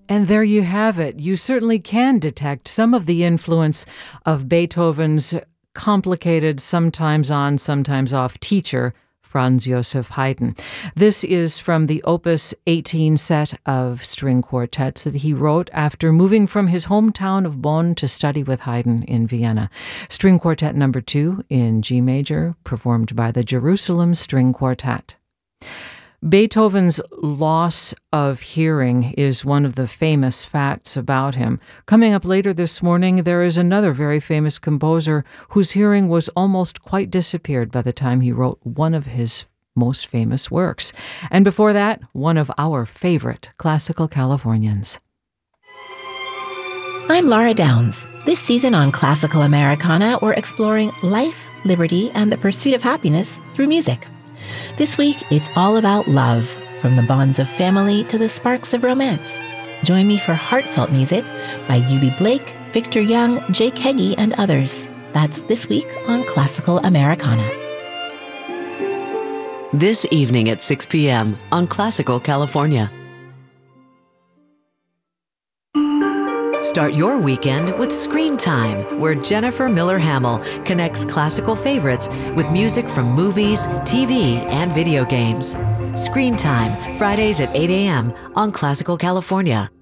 And there you have it. You certainly can detect some of the influence of Beethoven's complicated, sometimes on, sometimes off teacher, Franz Joseph Haydn. This is from the Opus 18 set of string quartets that he wrote after moving from his hometown of Bonn to study with Haydn in Vienna. String Quartet number 2 in G major, performed by the Jerusalem String Quartet. Beethoven's loss of hearing is one of the famous facts about him. Coming up later this morning, there is another very famous composer whose hearing was almost quite disappeared by the time he wrote one of his most famous works. And before that, one of our favorite classical Californians. I'm Laura Downs. This season on Classical Americana, we're exploring life, liberty, and the pursuit of happiness through music. This week, it's all about love, from the bonds of family to the sparks of romance. Join me for heartfelt music by Eubie Blake, Victor Young, Jake Heggie, and others. That's this week on Classical Americana. This evening at 6 p.m. on Classical California. Start your weekend with Screen Time, where Jennifer Miller Hamill connects classical favorites with music from movies, TV, and video games. Screen Time, Fridays at 8 a.m. on Classical California.